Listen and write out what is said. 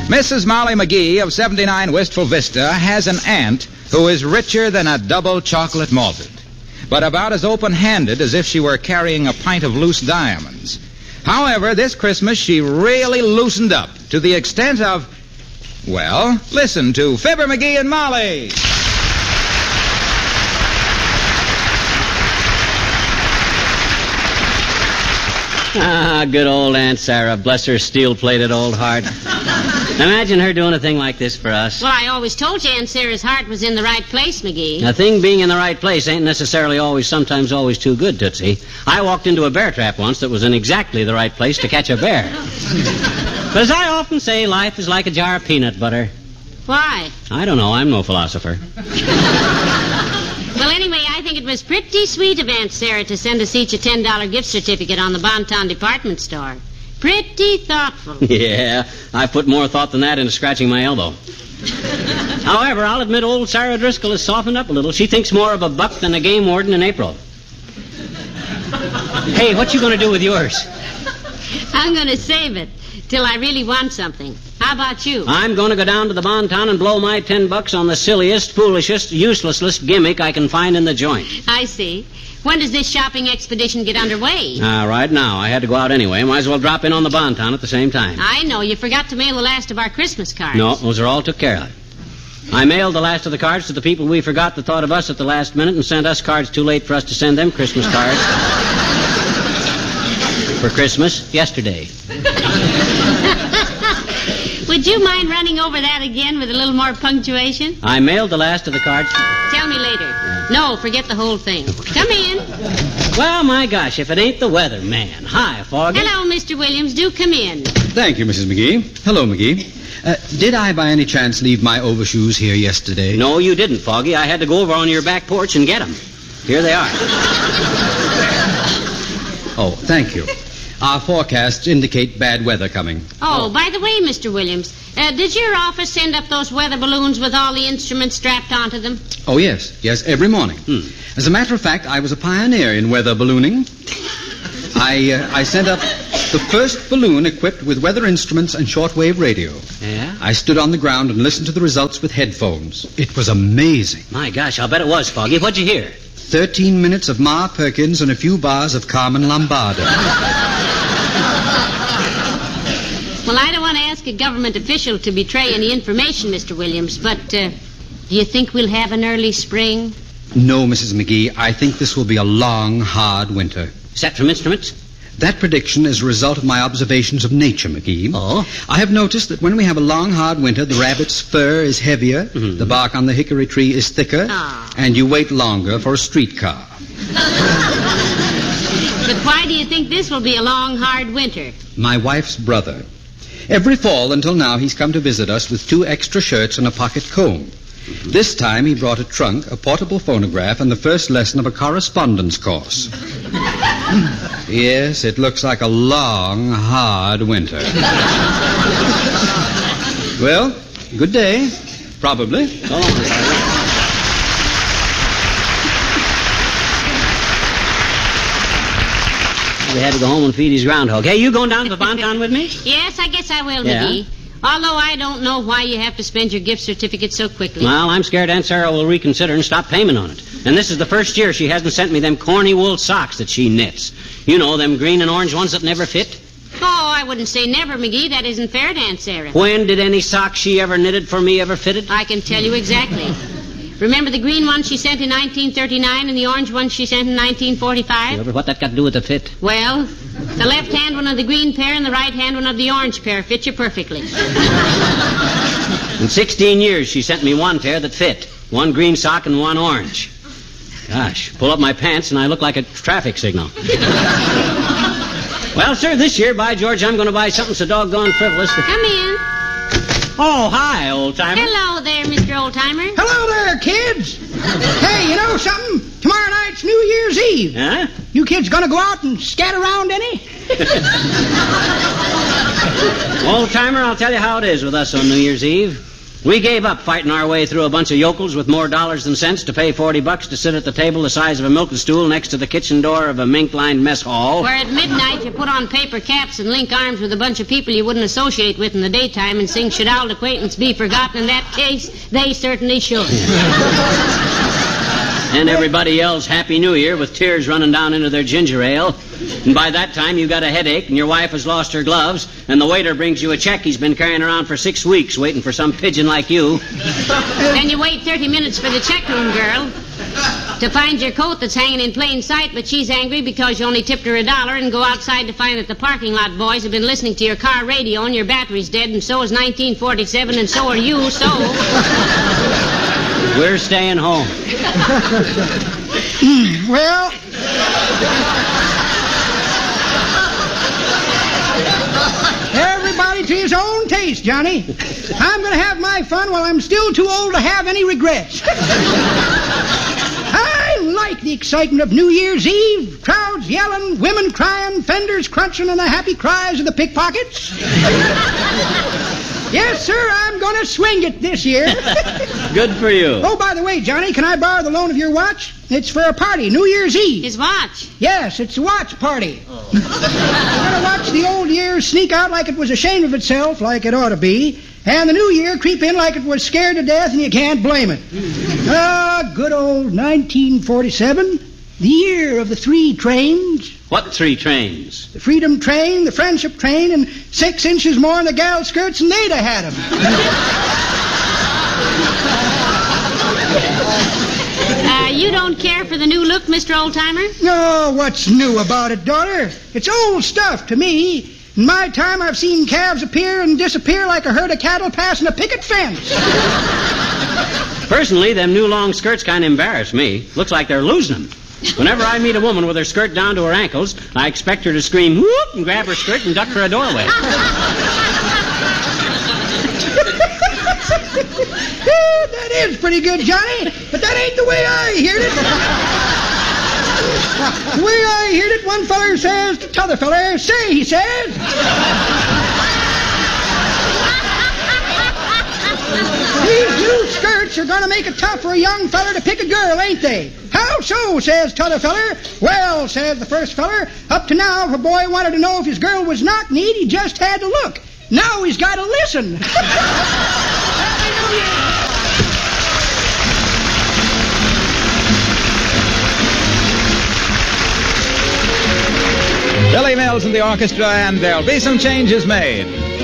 Mrs. Molly McGee of 79 Wistful Vista has an aunt who is richer than a double chocolate malted, but about as open-handed as if she were carrying a pint of loose diamonds. However, this Christmas she really loosened up to the extent of, well, listen to Fibber McGee and Molly. Ah, good old Aunt Sarah. Bless her steel-plated old heart. Imagine her doing a thing like this for us. Well, I always told you Aunt Sarah's heart was in the right place, McGee. A thing being in the right place ain't necessarily sometimes always too good, Tootsie. I walked into a bear trap once that was in exactly the right place to catch a bear. But as I often say, life is like a jar of peanut butter. Why? I don't know. I'm no philosopher. Well, anyway, I think it was pretty sweet of Aunt Sarah to send us each a $10 gift certificate on the Bon-Ton department store. Pretty thoughtful. Yeah, I put more thought than that into scratching my elbow. However, I'll admit old Sarah Driscoll has softened up a little. She thinks more of a buck than a game warden in April. Hey, what you going to do with yours? I'm going to save it till I really want something. How about you? I'm going to go down to the Bon-Ton and blow my $10 on the silliest, foolishest, uselessest gimmick I can find in the joint. I see. When does this shopping expedition get underway? Right now. I had to go out anyway. Might as well drop in on the Bon-Ton at the same time. I know. You forgot to mail the last of our Christmas cards. No, those are all took care of. I mailed the last of the cards to the people we forgot that thought of us at the last minute and sent us cards too late for us to send them Christmas cards. For Christmas, yesterday. Would you mind running over that again with a little more punctuation? I mailed the last of the cards. Tell me later. No, forget the whole thing. Come in. Well, my gosh, if it ain't the weather, man. Hi, Foggy. Hello, Mr. Williams. Do come in. Thank you, Mrs. McGee. Hello, McGee. Did I, by any chance, leave my overshoes here yesterday? No, you didn't, Foggy. I had to go over on your back porch and get them. Here they are. Oh, thank you. Our forecasts indicate bad weather coming. Oh, by the way, Mr. Williams, did your office send up those weather balloons with all the instruments strapped onto them? Oh, yes. Yes, every morning. As a matter of fact, I was a pioneer in weather ballooning. I sent up the first balloon equipped with weather instruments and shortwave radio. Yeah? I stood on the ground and listened to the results with headphones. It was amazing. My gosh, I'll bet it was, Foggy. What'd you hear? 13 minutes of Ma Perkins and a few bars of Carmen Lombardo. Well, I don't want to ask a government official to betray any information, Mr. Williams, but do you think we'll have an early spring? No, Mrs. McGee. I think this will be a long, hard winter. Except from instruments? That prediction is a result of my observations of nature, McGee. Oh? I have noticed that when we have a long, hard winter, the rabbit's fur is heavier, the bark on the hickory tree is thicker, and you wait longer for a streetcar. But why do you think this will be a long, hard winter? My wife's brother. Every fall until now, he's come to visit us with 2 extra shirts and a pocket comb. This time, he brought a trunk, a portable phonograph, and the first lesson of a correspondence course. Yes, it looks like a long, hard winter. Well, good day. Probably. We had to go home and feed his groundhog. Hey, you going down to the Bon-Ton with me? Yes, I guess I will, Yeah? McGee. Although I don't know why you have to spend your gift certificate so quickly. Well, I'm scared Aunt Sarah will reconsider and stop payment on it. And this is the first year she hasn't sent me them corny wool socks that she knits. You know, them green and orange ones that never fit. Oh, I wouldn't say never, McGee. That isn't fair to Aunt Sarah. When did any socks she ever knitted for me ever fitted? I can tell you exactly. Remember the green one she sent in 1939 and the orange one she sent in 1945? What that got to do with the fit? Well, the left-hand one of the green pair and the right-hand one of the orange pair fit you perfectly. In 16 years, she sent me one pair that fit. One green sock and one orange. Gosh, pull up my pants and I look like a traffic signal. Well, sir, this year, by George, I'm going to buy something so doggone frivolous. Come in. Oh, hi, old-timer. Hello there, Mr. Old-Timer. Hello there, kids. Hey, you know something? Tomorrow night's New Year's Eve. Huh? You kids gonna go out and scatter around any? Old-timer, I'll tell you how it is with us on New Year's Eve. We gave up fighting our way through a bunch of yokels with more dollars than cents to pay $40 to sit at the table the size of a milking stool next to the kitchen door of a mink-lined mess hall. Where at midnight you put on paper caps and link arms with a bunch of people you wouldn't associate with in the daytime and sing "Should Old Acquaintance Be Forgotten?" In that case, they certainly should. And everybody yells Happy New Year with tears running down into their ginger ale. And by that time, you got a headache, and your wife has lost her gloves, and the waiter brings you a check he's been carrying around for 6 weeks waiting for some pigeon like you. Then you wait 30 minutes for the check room girl to find your coat that's hanging in plain sight, but she's angry because you only tipped her $1 and go outside to find that the parking lot boys have been listening to your car radio and your battery's dead, and so is 1947, and so are you, so... We're staying home. Well... Everybody to his own taste, Johnny. I'm going to have my fun while I'm still too old to have any regrets. I like the excitement of New Year's Eve. Crowds yelling, women crying, fenders crunching, and the happy cries of the pickpockets. Yes, sir, I'm going to swing it this year. Good for you. Oh, by the way, Johnny, can I borrow the loan of your watch? It's for a party, New Year's Eve. His watch. Yes, it's a watch party. We're going to watch the old year sneak out like it was ashamed of itself, like it ought to be, and the new year creep in like it was scared to death, and you can't blame it. Good old 1947, the year of the 3 trains. What 3 trains? The Freedom Train, the Friendship Train, and 6 inches more in the gal skirts, and they'd have had 'em. You don't care for the new look, Mr. Oldtimer? Oh, what's new about it, daughter? It's old stuff to me. In my time, I've seen calves appear and disappear like a herd of cattle passing a picket fence. Personally, them new long skirts kind of embarrass me. Looks like they're losing them. Whenever I meet a woman with her skirt down to her ankles, I expect her to scream, whoop, and grab her skirt and duck for a doorway. That is pretty good, Johnny, but that ain't the way I heard it. The way I heard it, one feller says to t'other feller, say, he says. These new skirts are going to make it tough for a young feller to pick a girl, ain't they? How so, says t'other feller. Well, says the first feller, up to now, if a boy wanted to know if his girl was knock-kneed, he just had to look. Now he's got to listen. Happy New Year! Billy Mills and the orchestra, and there'll be some changes made.